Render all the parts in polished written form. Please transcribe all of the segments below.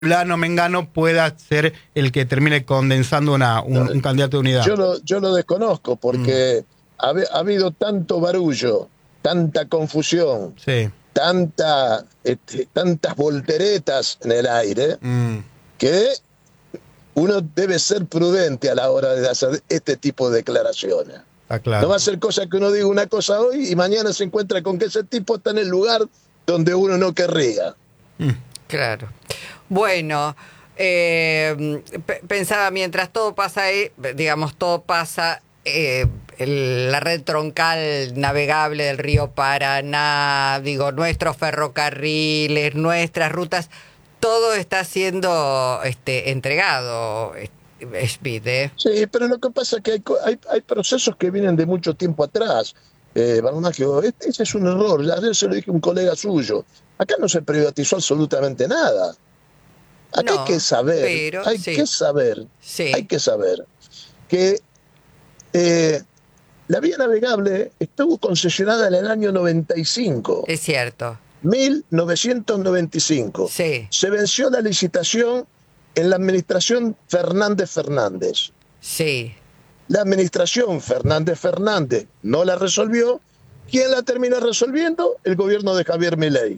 fulano Mengano pueda ser el que termine condensando un candidato de unidad. Yo lo desconozco porque ha habido tanto barullo, tanta confusión, sí, tantas volteretas en el aire, que uno debe ser prudente a la hora de hacer este tipo de declaraciones. Claro. No va a ser cosa que uno diga una cosa hoy y mañana se encuentra con que ese tipo está en el lugar donde uno no querría. Claro. Bueno, pensaba, mientras todo pasa, todo pasa, la red troncal navegable del río Paraná, nuestros ferrocarriles, nuestras rutas, todo está siendo entregado, Schmidt, Sí, pero lo que pasa es que hay procesos que vienen de mucho tiempo atrás. Balonagio, ese es un error. Ayer se lo dije a un colega suyo. Acá no se privatizó absolutamente nada. Acá hay que saber, hay que saber que la vía navegable estuvo concesionada en el año 95. Es cierto. 1995. Sí. Se venció la licitación en la administración Fernández. Sí. La administración Fernández no la resolvió. ¿Quién la termina resolviendo? El gobierno de Javier Milei.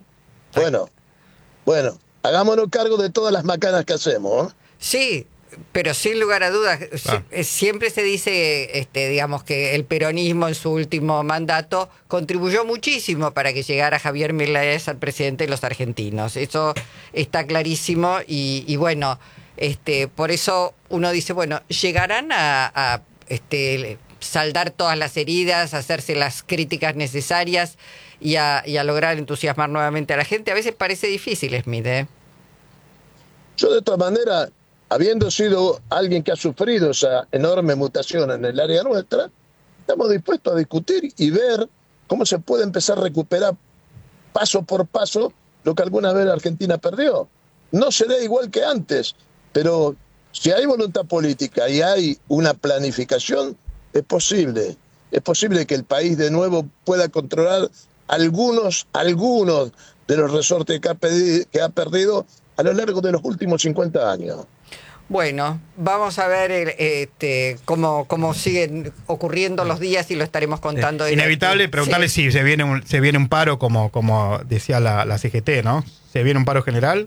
Bueno, hagámonos cargo de todas las macanas que hacemos, ¿eh? Sí, pero sin lugar a dudas, siempre se dice, que el peronismo en su último mandato contribuyó muchísimo para que llegara Javier Milei al presidente de los argentinos. Eso está clarísimo y bueno, por eso uno dice, llegarán a saldar todas las heridas, hacerse las críticas necesarias y a lograr entusiasmar nuevamente a la gente. A veces parece difícil, Schmidt, ¿eh? Yo, de todas maneras, habiendo sido alguien que ha sufrido esa enorme mutación en el área nuestra, estamos dispuestos a discutir y ver cómo se puede empezar a recuperar paso por paso lo que alguna vez la Argentina perdió. No será igual que antes, pero si hay voluntad política y hay una planificación, es posible que el país de nuevo pueda controlar algunos de los resortes que ha perdido a lo largo de los últimos 50 años. Bueno, vamos a ver cómo siguen ocurriendo los días y lo estaremos contando. Inevitable preguntarle si se viene un paro, como decía la CGT, ¿no? ¿Se viene un paro general?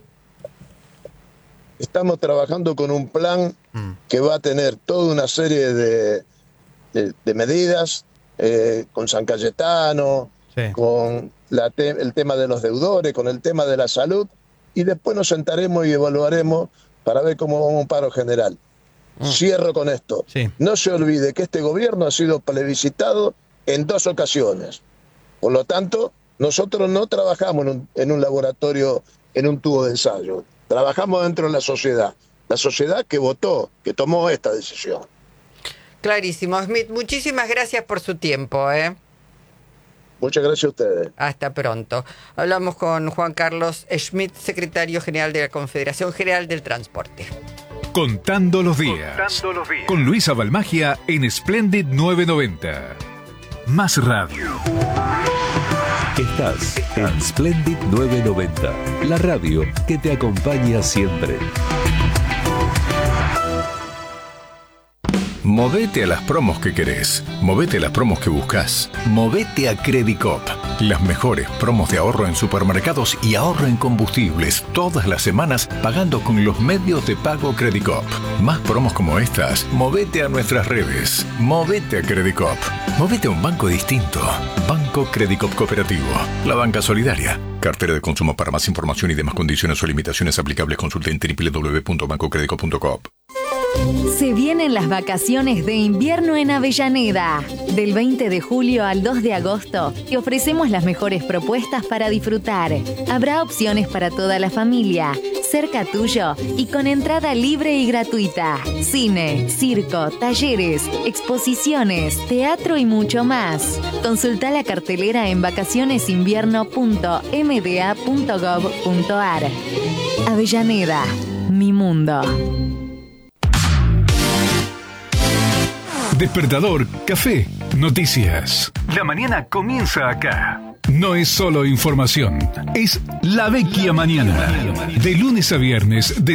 Estamos trabajando con un plan que va a tener toda una serie de medidas, con San Cayetano, con el tema de los deudores, con el tema de la salud, y después nos sentaremos y evaluaremos para ver cómo vamos a un paro general. Cierro con esto. Sí. No se olvide que este gobierno ha sido plebiscitado en 2 ocasiones. Por lo tanto, nosotros no trabajamos en un laboratorio, en un tubo de ensayo. Trabajamos dentro de la sociedad que votó, que tomó esta decisión. Clarísimo. Schmidt, muchísimas gracias por su tiempo, ¿eh? Muchas gracias a ustedes. Hasta pronto. Hablamos con Juan Carlos Schmidt, secretario general de la Confederación General del Transporte. Contando los días. Con Luisa Balmagia en Splendid 990. Más radio. Estás en Splendid 990, la radio que te acompaña siempre. Movete a las promos que querés. Movete a las promos que buscas. Movete a Credicop. Las mejores promos de ahorro en supermercados y ahorro en combustibles todas las semanas pagando con los medios de pago Credicop. Más promos como estas, movete a nuestras redes. Movete a Credicop. Movete a un banco distinto. Banco Credicop Cooperativo. La banca solidaria. Cartera de consumo. Para más información y demás condiciones o limitaciones aplicables, consulte en www.bancocredicop.com. Se vienen las vacaciones de invierno en Avellaneda. Del 20 de julio al 2 de agosto te ofrecemos las mejores propuestas para disfrutar. Habrá opciones para toda la familia, cerca tuyo y con entrada libre y gratuita. Cine, circo, talleres, exposiciones, teatro y mucho más. Consulta la cartelera en vacacionesinvierno.mda.gov.ar. Avellaneda, mi mundo. Despertador, café, noticias. La mañana comienza acá. no es solo información, es La Vecchia Mañana. De lunes a viernes, de